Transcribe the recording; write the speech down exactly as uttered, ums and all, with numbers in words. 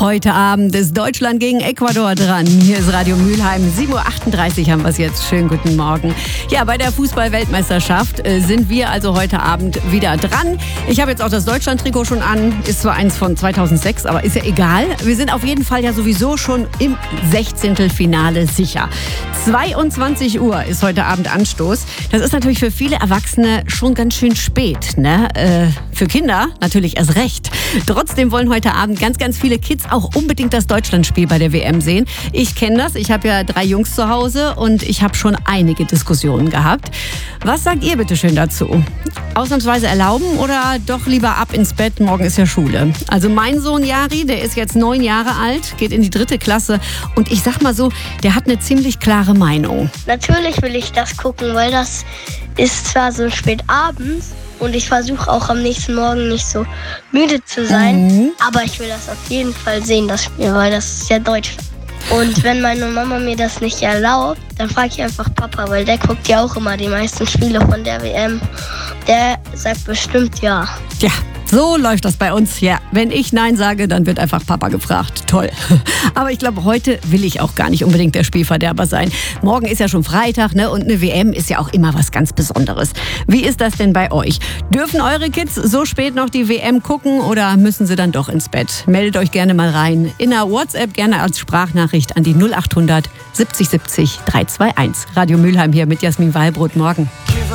Heute Abend ist Deutschland gegen Ecuador dran. Hier ist Radio Mülheim. sieben Uhr achtunddreißig haben wir es jetzt. Schönen guten Morgen. Ja, bei der Fußball-Weltmeisterschaft äh, sind wir also heute Abend wieder dran. Ich habe jetzt auch das Deutschland-Trikot schon an. Ist zwar eins von zweitausendsechs, aber ist ja egal. Wir sind auf jeden Fall ja sowieso schon im Sechzehntelfinale sicher. zweiundzwanzig Uhr ist heute Abend Anstoß. Das ist natürlich für viele Erwachsene schon ganz schön spät, ne? Äh, für Kinder natürlich erst recht. Trotzdem wollen heute Abend ganz, ganz viele Kids auch unbedingt das Deutschlandspiel bei der W M sehen. Ich kenne das. Ich habe ja drei Jungs zu Hause und ich habe schon einige Diskussionen gehabt. Was sagt ihr bitte schön dazu? Ausnahmsweise erlauben oder doch lieber ab ins Bett? Morgen ist ja Schule. Also mein Sohn Jari, der ist jetzt neun Jahre alt, geht in die dritte Klasse und ich sag mal so, der hat eine ziemlich klare Meinung. Natürlich will ich das gucken, weil das ist zwar so spät abends und ich versuche auch am nächsten Morgen nicht so müde zu sein, mhm. aber ich will das auf jeden Fall sehen, das Spiel, weil das ist ja Deutschland. Und wenn meine Mama mir das nicht erlaubt, dann frage ich einfach Papa, weil der guckt ja auch immer die meisten Spiele von der W M. Der sagt bestimmt ja. Ja, so läuft das bei uns. Ja, wenn ich Nein sage, dann wird einfach Papa gefragt. Toll. Aber ich glaube, heute will ich auch gar nicht unbedingt der Spielverderber sein. Morgen ist ja schon Freitag, ne? Und eine W M ist ja auch immer was ganz Besonderes. Wie ist das denn bei euch? Dürfen eure Kids so spät noch die W M gucken oder müssen sie dann doch ins Bett? Meldet euch gerne mal rein. In der WhatsApp gerne als Sprachnachricht an die null acht hundert siebzig siebzig drei zwei eins. Radio Mülheim hier mit Jasmin Wallbrot. Morgen.